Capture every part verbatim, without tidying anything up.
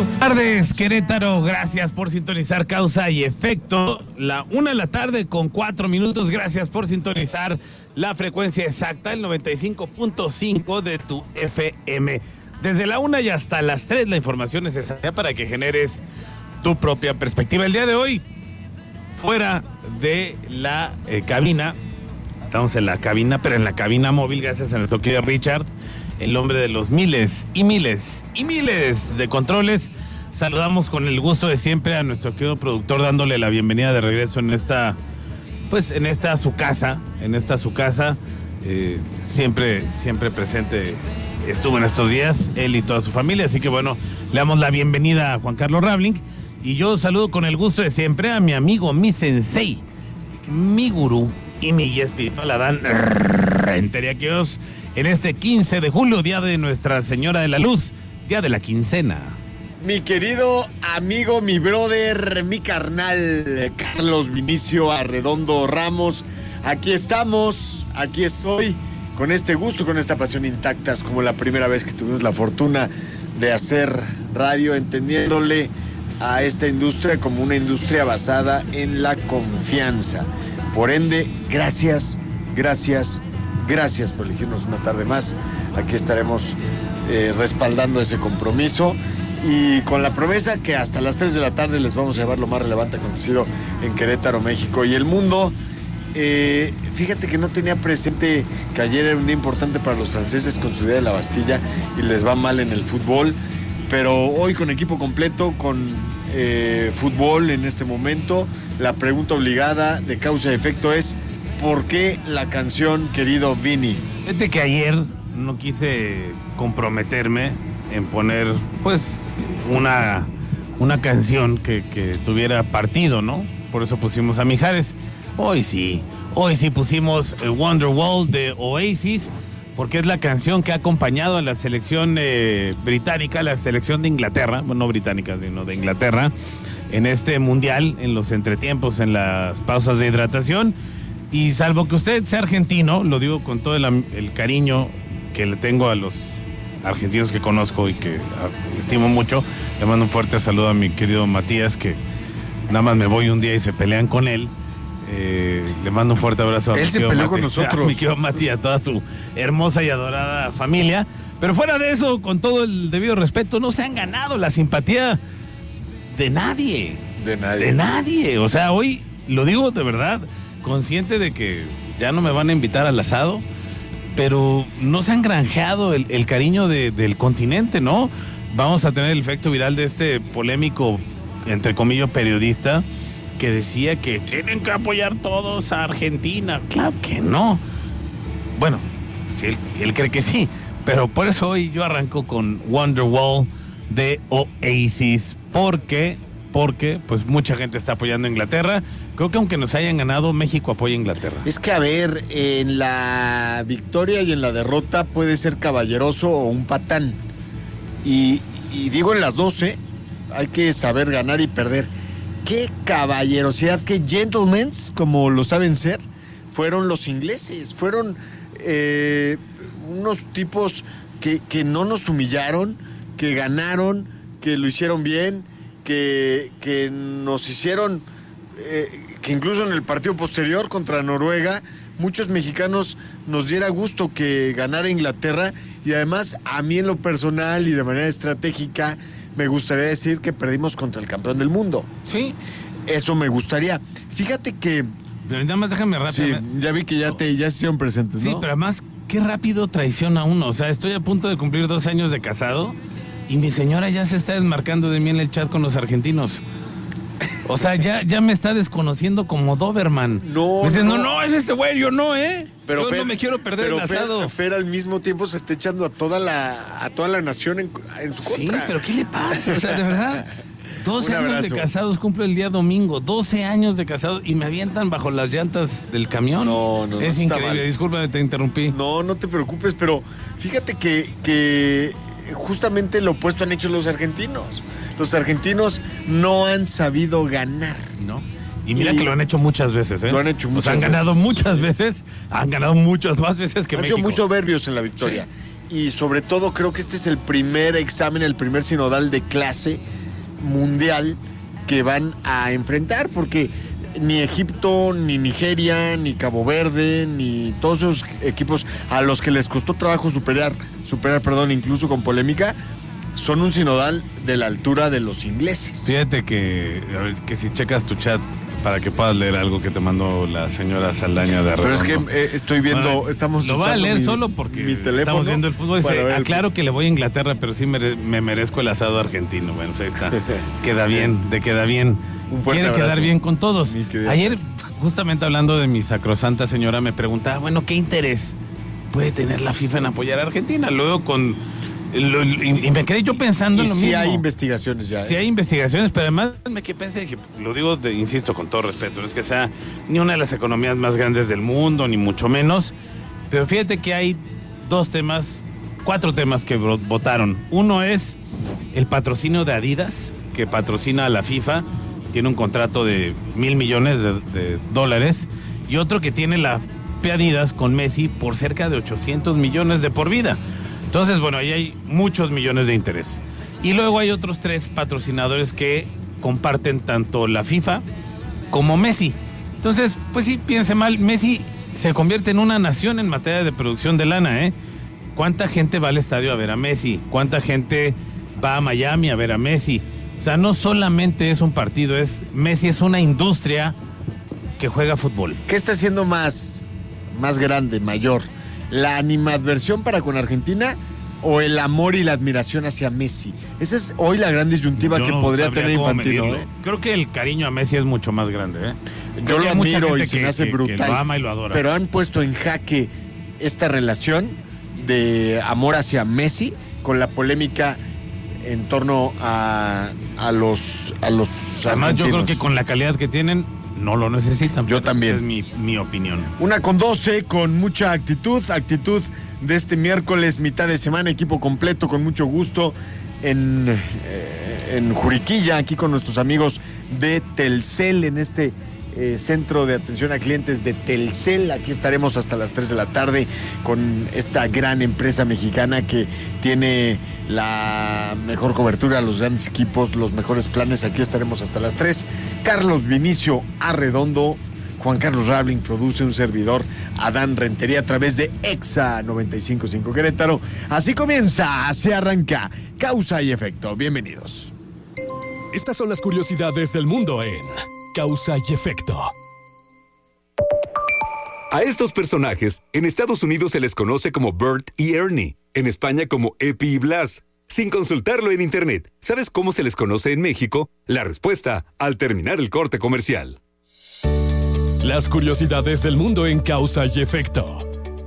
Buenas tardes, Querétaro. Gracias por sintonizar Causa y Efecto. La una de la tarde con cuatro minutos. Gracias por sintonizar la frecuencia exacta, el noventa y cinco punto cinco de tu F M. Desde la una y hasta las tres, la información necesaria para que generes tu propia perspectiva. El día de hoy, fuera de la eh, cabina, estamos en la cabina, pero en la cabina móvil, gracias a nuestro querido Richard, el hombre de los miles y miles y miles de controles. Saludamos con el gusto de siempre a nuestro querido productor, dándole la bienvenida de regreso en esta, pues en esta su casa, en esta su casa, eh, siempre, siempre presente estuvo en estos días, él y toda su familia, así que bueno, le damos la bienvenida a Juan Carlos Rabling, y yo saludo con el gusto de siempre a mi amigo, mi sensei, mi gurú y mi guía espiritual, Adán Renteriaqueos, en este quince de julio, día de Nuestra Señora de la Luz, día de la quincena. Mi querido amigo, mi brother, mi carnal, Carlos Vinicio Arredondo Ramos, aquí estamos, aquí estoy, con este gusto, con esta pasión intactas, como la primera vez que tuvimos la fortuna de hacer radio, entendiéndole a esta industria como una industria basada en la confianza. Por ende, gracias, gracias, gracias por elegirnos una tarde más. Aquí estaremos eh, respaldando ese compromiso y con la promesa que hasta las tres de la tarde les vamos a llevar lo más relevante acontecido en Querétaro, México y el mundo. Eh, fíjate que no tenía presente que ayer era un día importante para los franceses con su día de la Bastilla y les va mal en el fútbol, pero hoy con equipo completo, con eh, fútbol en este momento, la pregunta obligada de Causa y Efecto es: ¿por qué la canción, querido Vini? Fíjate que ayer no quise comprometerme en poner pues una, una canción que, que tuviera partido, ¿no? Por eso pusimos a Mijares. Hoy sí, hoy sí pusimos Wonderwall de Oasis, porque es la canción que ha acompañado a la selección eh, británica, la selección de Inglaterra, bueno, no británica, sino de Inglaterra, en este mundial, en los entretiempos, en las pausas de hidratación. Y salvo que usted sea argentino, lo digo con todo el, el cariño que le tengo a los argentinos que conozco y que estimo mucho, le mando un fuerte saludo a mi querido Matías, que nada más me voy un día y se pelean con él. Eh, le mando un fuerte abrazo a Él mi se querido peleó Mati, con nosotros. a mi querido Mati y a toda su hermosa y adorada familia. Pero fuera de eso, con todo el debido respeto, no se han ganado la simpatía de nadie. De nadie. De nadie. O sea, hoy lo digo de verdad, consciente de que ya no me van a invitar al asado, pero no se han granjeado el, el cariño de, del continente, ¿no? Vamos a tener el efecto viral de este polémico, entre comillas, periodista, que decía que tienen que apoyar todos a Argentina. Claro que no. Bueno, sí, él, él cree que sí, pero por eso hoy yo arranco con Wonderwall de Oasis, porque, porque pues mucha gente está apoyando a Inglaterra. Creo que aunque nos hayan ganado, México apoya a Inglaterra. Es que, a ver, en la victoria y en la derrota puede ser caballeroso o un patán. Y, y digo en las doce, hay que saber ganar y perder. Qué caballerosidad, qué gentlemen, como lo saben ser, fueron los ingleses. Fueron eh, unos tipos que, que no nos humillaron, que ganaron, que lo hicieron bien, que, que nos hicieron, eh, que incluso en el partido posterior contra Noruega, muchos mexicanos nos diera gusto que ganara Inglaterra. Y además, a mí en lo personal y de manera estratégica, me gustaría decir que perdimos contra el campeón del mundo. Sí. Eso me gustaría. Fíjate que... Pero nada más déjame rápido. Sí, ya vi que ya te ya se hicieron presentes, ¿no? Sí, pero además, qué rápido traiciona uno. O sea, estoy a punto de cumplir dos años de casado y mi señora ya se está desmarcando de mí en el chat con los argentinos. O sea, ya, ya me está desconociendo como Doberman. No, me dice, no, no, no, es este güey, yo no, ¿eh? Pero yo Fer, no me quiero perder pero el asado. Fer, Fer al mismo tiempo se está echando a toda la, a toda la nación en, en su contra. Sí, pero ¿qué le pasa? O sea, de verdad, doce Un años de casados, cumplo el día domingo, doce años de casados y me avientan bajo las llantas del camión. No, no, es no, increíble, discúlpame, te interrumpí. No, no te preocupes, pero fíjate que, que justamente lo opuesto han hecho los argentinos. Los argentinos no han sabido ganar. No. Y mira y que lo han hecho muchas veces, ¿eh? Lo han hecho muchas veces. Han ganado veces. muchas veces, han ganado muchas más veces que han México. Han sido muy soberbios en la victoria. y sobre todo creo que este es el primer examen, el primer sinodal de clase mundial que van a enfrentar, porque ni Egipto, ni Nigeria, ni Cabo Verde, ni todos esos equipos a los que les costó trabajo superar, superar, perdón, incluso con polémica, son un sinodal de la altura de los ingleses. Fíjate que, que si checas tu chat para que puedas leer algo que te mandó la señora Saldaña de Arredondo. Pero es que eh, estoy viendo, bueno, estamos lo voy a leer mi, solo porque mi teléfono, estamos viendo el fútbol. Dice, aclaro el... que le voy a Inglaterra, pero sí me, me merezco el asado argentino. Bueno, pues ahí está. Queda bien, de queda bien. Un fuerte Quiere abrazo. Quedar bien con todos. Ayer, justamente hablando de mi sacrosanta señora, me preguntaba, bueno, ¿qué interés puede tener la FIFA en apoyar a Argentina? Luego con... Lo, y, y me quedé yo pensando y en lo sí mismo. hay investigaciones ya. Sí ¿eh? hay investigaciones, pero además me que pensé que, lo digo, de, insisto, con todo respeto, no es que sea ni una de las economías más grandes del mundo, ni mucho menos, pero fíjate que hay dos temas, cuatro temas que votaron. Uno es el patrocinio de Adidas, que patrocina a la FIFA, tiene un contrato de mil millones de, de dólares, y otro que tiene la Adidas con Messi por cerca de ochocientos millones de por vida. Entonces, bueno, ahí hay muchos millones de interés. Y luego hay otros tres patrocinadores que comparten tanto la FIFA como Messi. Entonces, pues sí, piense mal, Messi se convierte en una nación en materia de producción de lana, ¿eh? ¿Cuánta gente va al estadio a ver a Messi? ¿Cuánta gente va a Miami a ver a Messi? O sea, no solamente es un partido, es Messi es una industria que juega fútbol. ¿Qué está haciendo más, más grande, mayor? ¿La animadversión para con Argentina o el amor y la admiración hacia Messi? Esa es hoy la gran disyuntiva Yo que no podría tener Infantino. ¿eh? Creo que el cariño a Messi es mucho más grande. ¿eh? Yo lo admiro y se que, me hace que, brutal. Que lo ama y lo adora. Pero han puesto en jaque esta relación de amor hacia Messi con la polémica en torno a, a los a los Además, argentinos. yo creo que con la calidad que tienen no lo necesitan. Yo también. Esa es mi, mi opinión. Una con doce, con mucha actitud, actitud de este miércoles, mitad de semana, equipo completo, con mucho gusto, en, eh, en Juriquilla, aquí con nuestros amigos de Telcel, en este eh, centro de atención a clientes de Telcel. Aquí estaremos hasta las tres de la tarde con esta gran empresa mexicana que tiene la mejor cobertura, los grandes equipos, los mejores planes. Aquí estaremos hasta las tres. Carlos Vinicio Arredondo, Juan Carlos Rabling produce, un servidor, Adán Rentería, a través de Exa noventa y cinco punto cinco Querétaro. Así comienza, se arranca Causa y Efecto. Bienvenidos. Estas son las curiosidades del mundo en Causa y Efecto. A estos personajes, en Estados Unidos se les conoce como Bert y Ernie, en España como Epi y Blas. Sin consultarlo en internet, ¿sabes cómo se les conoce en México? La respuesta al terminar el corte comercial. Las curiosidades del mundo en Causa y Efecto.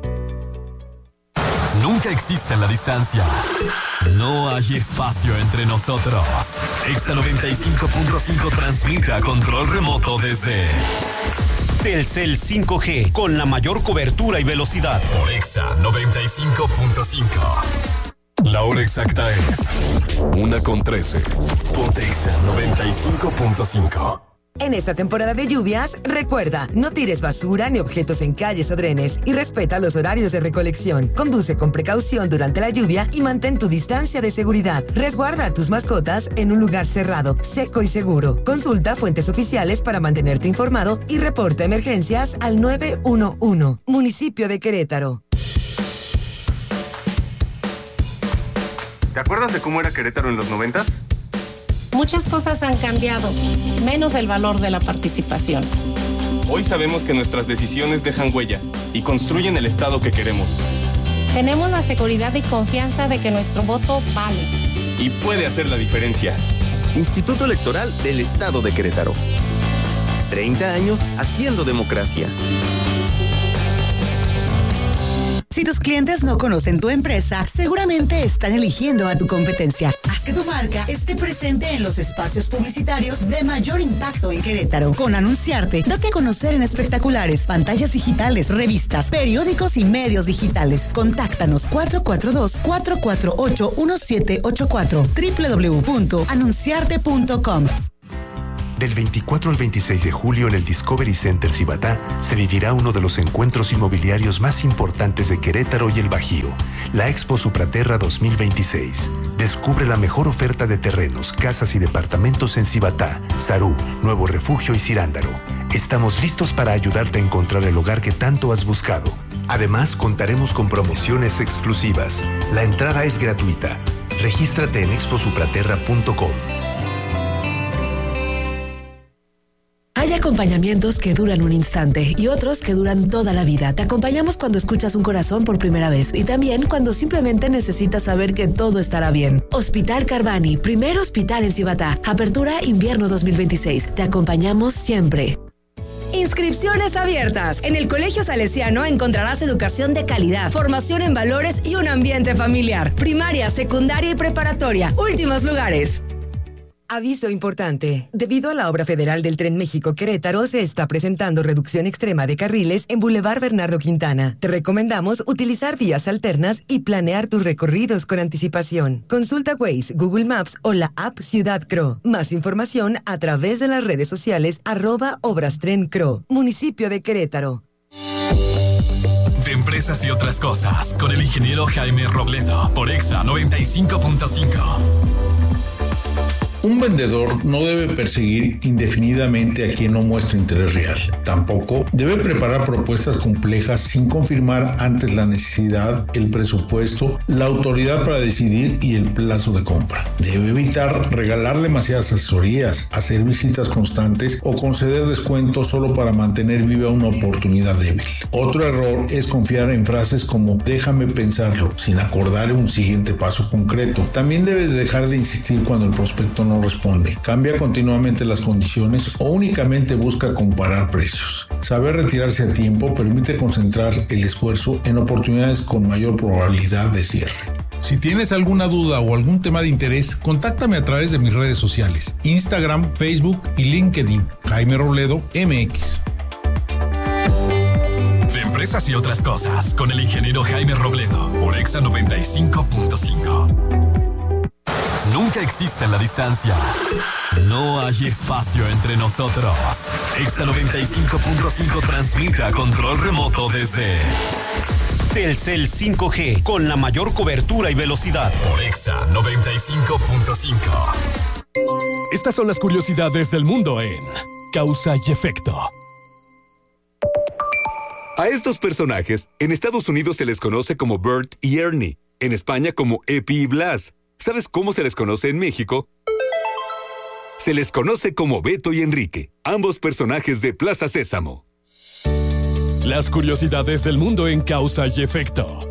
Nunca existe la distancia. No hay espacio entre nosotros. Exa noventa y cinco punto cinco transmite a control remoto desde Telcel cinco G, con la mayor cobertura y velocidad. Por Exa noventa y cinco punto cinco. La hora exacta es una con trece. Ponte Exa noventa y cinco punto cinco. En esta temporada de lluvias, recuerda, no tires basura ni objetos en calles o drenes y respeta los horarios de recolección. Conduce con precaución durante la lluvia y mantén tu distancia de seguridad. Resguarda a tus mascotas en un lugar cerrado, seco y seguro. Consulta fuentes oficiales para mantenerte informado y reporta emergencias al nueve uno uno. Municipio de Querétaro. ¿Te acuerdas de cómo era Querétaro en los noventas? Muchas cosas han cambiado, menos el valor de la participación. Hoy sabemos que nuestras decisiones dejan huella y construyen el Estado que queremos. Tenemos la seguridad y confianza de que nuestro voto vale. Y puede hacer la diferencia. Instituto Electoral del Estado de Querétaro. treinta años haciendo democracia. Si tus clientes no conocen tu empresa, seguramente están eligiendo a tu competencia. Haz que tu marca esté presente en los espacios publicitarios de mayor impacto en Querétaro. Con anunciarte, date a conocer en espectaculares, pantallas digitales, revistas, periódicos y medios digitales. Contáctanos cuatro cuatro dos, cuatro cuatro ocho, uno siete ocho cuatro, doble u doble u doble u punto anunciarte punto com. Del veinticuatro al veintiséis de julio en el Discovery Center Cibatá se vivirá uno de los encuentros inmobiliarios más importantes de Querétaro y el Bajío, la Expo Supraterra dos mil veintiséis. Descubre la mejor oferta de terrenos, casas y departamentos en Cibatá, Sarú, Nuevo Refugio y Cirándaro. Estamos listos para ayudarte a encontrar el hogar que tanto has buscado. Además, contaremos con promociones exclusivas. La entrada es gratuita. Regístrate en expo supraterra punto com. Hay acompañamientos que duran un instante y otros que duran toda la vida. Te acompañamos cuando escuchas un corazón por primera vez y también cuando simplemente necesitas saber que todo estará bien. Hospital Carvani, primer hospital en Cibatá. Apertura invierno dos mil veintiséis. Te acompañamos siempre. Inscripciones abiertas. En el Colegio Salesiano encontrarás educación de calidad, formación en valores y un ambiente familiar. Primaria, secundaria y preparatoria. Últimos lugares. Aviso importante. Debido a la obra federal del Tren México-Querétaro, se está presentando reducción extrema de carriles en Boulevard Bernardo Quintana. Te recomendamos utilizar vías alternas y planear tus recorridos con anticipación. Consulta Waze, Google Maps o la app Ciudad C R O. Más información a través de las redes sociales arroba Obras Tren C R O. Municipio de Querétaro. De empresas y otras cosas, con el ingeniero Jaime Robledo, por Exa noventa y cinco punto cinco. Un vendedor no debe perseguir indefinidamente a quien no muestra interés real. Tampoco debe preparar propuestas complejas sin confirmar antes la necesidad, el presupuesto, la autoridad para decidir y el plazo de compra. Debe evitar regalar demasiadas asesorías, hacer visitas constantes o conceder descuentos solo para mantener viva una oportunidad débil. Otro error es confiar en frases como déjame pensarlo, sin acordar un siguiente paso concreto. También debe dejar de insistir cuando el prospecto no responde. Cambia continuamente las condiciones o únicamente busca comparar precios. Saber retirarse a tiempo permite concentrar el esfuerzo en oportunidades con mayor probabilidad de cierre. Si tienes alguna duda o algún tema de interés, contáctame a través de mis redes sociales, Instagram, Facebook y LinkedIn. Jaime Robledo, M X. De empresas y otras cosas, con el ingeniero Jaime Robledo, por Exa noventa y cinco punto cinco. Nunca existe la distancia. No hay espacio entre nosotros. Exa noventa y cinco punto cinco transmite a control remoto desde Telcel cinco G, con la mayor cobertura y velocidad. Por Exa noventa y cinco punto cinco. Estas son las curiosidades del mundo en Causa y Efecto. A estos personajes, en Estados Unidos se les conoce como Bert y Ernie, en España como Epi y Blas. ¿Sabes cómo se les conoce en México? Se les conoce como Beto y Enrique, ambos personajes de Plaza Sésamo. Las curiosidades del mundo en Causa y Efecto.